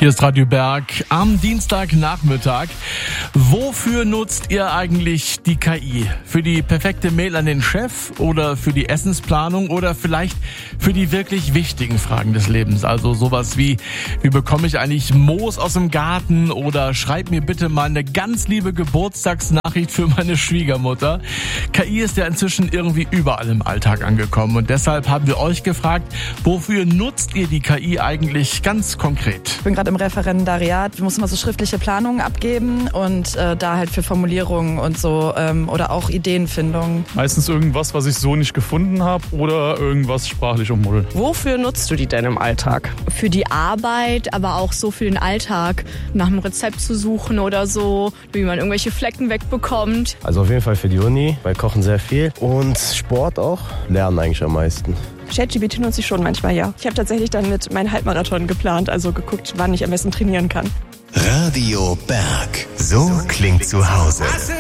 Hier ist Radio Berg am Dienstagnachmittag. Wofür nutzt ihr eigentlich die KI? Für die perfekte Mail an den Chef oder für die Essensplanung oder vielleicht für die wirklich wichtigen Fragen des Lebens? Also sowas wie bekomme ich eigentlich Moos aus dem Garten oder schreib mir bitte mal eine ganz liebe Geburtstagsnachricht für meine Schwiegermutter. KI ist ja inzwischen irgendwie überall im Alltag angekommen und deshalb haben wir euch gefragt, wofür nutzt ihr die KI eigentlich ganz konkret? Ich bin gerade im Referendariat, wir mussten mal so schriftliche Planungen abgeben und da halt für Formulierungen und so oder auch Ideenfindung. Meistens irgendwas, was ich so nicht gefunden habe oder irgendwas sprachlich ummodeln. Wofür nutzt du die denn im Alltag? Für die Arbeit, aber auch so für den Alltag, nach einem Rezept zu suchen oder so, wie man irgendwelche Flecken wegbekommt. Also auf jeden Fall für die Uni, bei Kochen sehr viel und Sport auch, lernen eigentlich am meisten. ChatGPT nutze ich schon manchmal, ja. Ich habe tatsächlich dann mit meinem Halbmarathon geplant, also geguckt, wann ich am besten trainieren kann. Radio Berg. So klingt zu Hause.